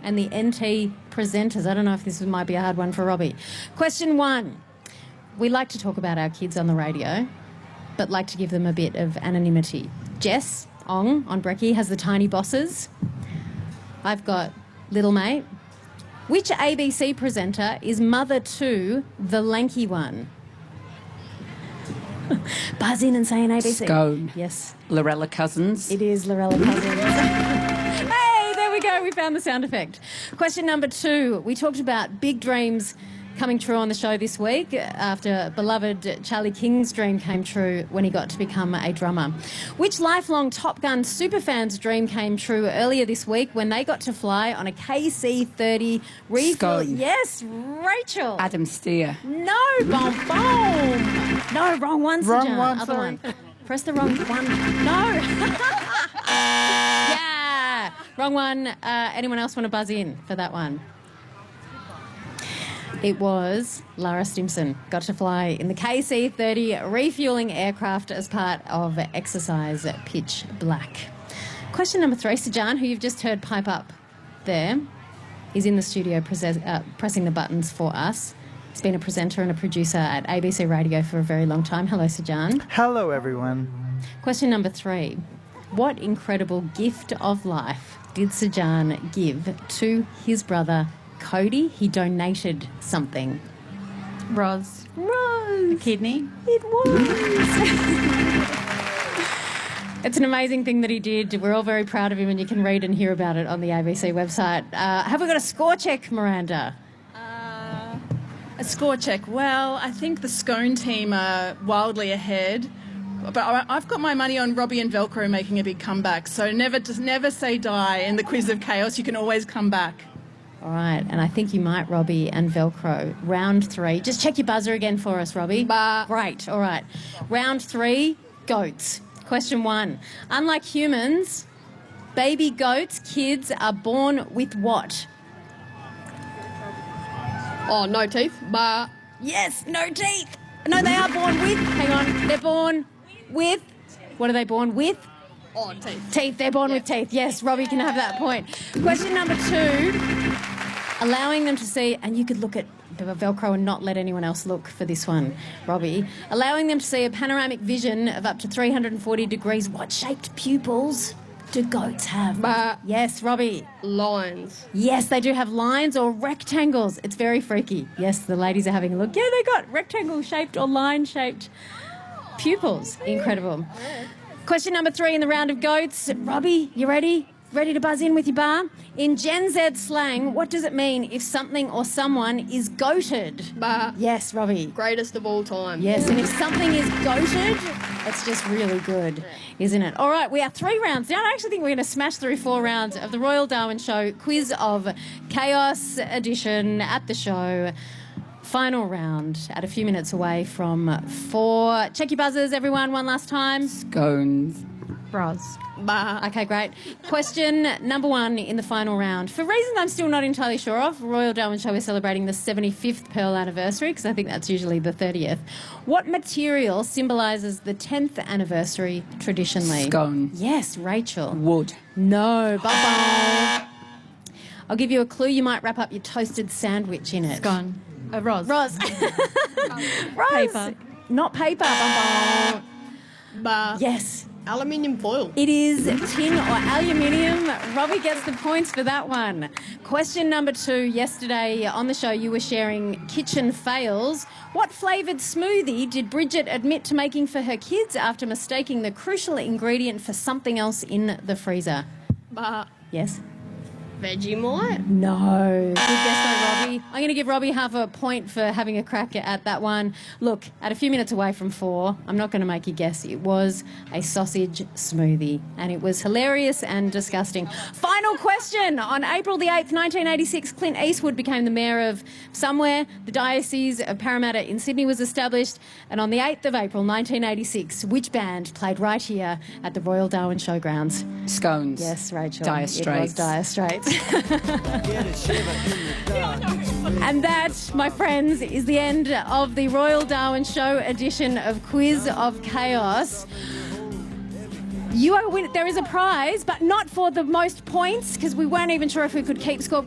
and the NT presenters. I don't know if this might be a hard one for Robbie. Question 1. We like to talk about our kids on the radio, but like to give them a bit of anonymity. Jess Ong on Brekkie has the tiny bosses. I've got little mate. Which ABC presenter is mother to the lanky one? Buzz in and say an ABC. Scone. Yes. Lorella Cousins. It is Lorella Cousins. Hey, there we go. We found the sound effect. Question number 2. We talked about big dreams coming true on the show this week after beloved Charlie King's dream came true when he got to become a drummer. Which lifelong Top Gun superfan's dream came true earlier this week when they got to fly on a KC-30 refuel? Scone. Yes, Rachel. Adam Steer. No, boom, boom. No, wrong one, Wrong Sajan. one, Other sorry. one. Press the wrong one. No. Yeah. Wrong one. Anyone else want to buzz in for that one? It was Lara Stimson. Got to fly in the KC-30 refuelling aircraft as part of exercise Pitch Black. Question number 3. Sajan, who you've just heard pipe up there, is in the studio pressing the buttons for us. He's been a presenter and a producer at ABC Radio for a very long time. Hello, Sajan. Hello, everyone. Question number 3. What incredible gift of life did Sajan give to his brother Cody? He donated something. Roz. Rose. A kidney. It was. It's an amazing thing that he did. We're all very proud of him, and you can read and hear about it on the ABC website. Have we got a score check, Miranda? A score check. Well, I think the Scone team are wildly ahead. But I've got my money on Robbie and Velcro making a big comeback. So never say die in the Quiz of Chaos. You can always come back. All right, and I think you might, Robbie and Velcro. Round 3. Just check your buzzer again for us, Robbie. Great, all right. Round 3, goats. Question 1. Unlike humans, baby goats' kids are born with what? Oh, no teeth. Bah. Yes, no teeth. No, they are born with. Hang on. They're born with. What are they born with? Oh, teeth. Teeth. They're born with teeth. Yes, Robbie can have that point. Question number 2. Allowing them to see, and you could look at Velcro and not let anyone else look for this one, Robbie. Allowing them to see a panoramic vision of up to 340 degrees. What shaped pupils do goats have? Bah. Yes, Robbie. Lines. Yes, they do have lines or rectangles. It's very freaky. Yes, the ladies are having a look. Yeah, they got rectangle-shaped or line-shaped pupils. Incredible. Question number 3 in the round of goats. Robbie, you ready? Ready to buzz in with your bar? In Gen Z slang, what does it mean if something or someone is goated? Bah. Yes, Robbie. Greatest of all time. Yes, and if something is goated, it's just really good, isn't it? All right, we are 3 rounds down. I actually think we're going to smash through 4 rounds of the Royal Darwin Show Quiz of Chaos edition at the show. Final round at a few minutes away from 4. Check your buzzers, everyone, one last time. Scones. Bros. Bah. Okay, great. Question number 1 in the final round. For reasons I'm still not entirely sure of, Royal Darwin Show is celebrating the 75th Pearl anniversary, because I think that's usually the 30th. What material symbolises the 10th anniversary traditionally? Scone. Yes, Rachel. Wood. No, bye-bye. I'll give you a clue. You might wrap up your toasted sandwich in it. Scone. Roz. Roz. Paper. Not paper. Bye-bye. Bah. Yes. Aluminium foil. It is tin or aluminium. Robbie gets the points for that one. Question number 2. Yesterday on the show you were sharing kitchen fails. What flavoured smoothie did Bridget admit to making for her kids after mistaking the crucial ingredient for something else in the freezer? Bah. Yes? Vegemite. No. Good guess though, Robbie. I'm going to give Robbie half a point for having a crack at that one. Look, at a few minutes away from 4, I'm not going to make you guess. It was a sausage smoothie, and it was hilarious and disgusting. Final question. On April the 8th, 1986, Clint Eastwood became the mayor of somewhere. The Diocese of Parramatta in Sydney was established, and on the 8th of April, 1986, which band played right here at the Royal Darwin Showgrounds? Scones. Yes, Rachel. Dire It was Straits. Dire Straits. And that, my friends, is the end of the Royal Darwin Show edition of Quiz of Chaos. You are there is a prize, but not for the most points, because we weren't even sure if we could keep score.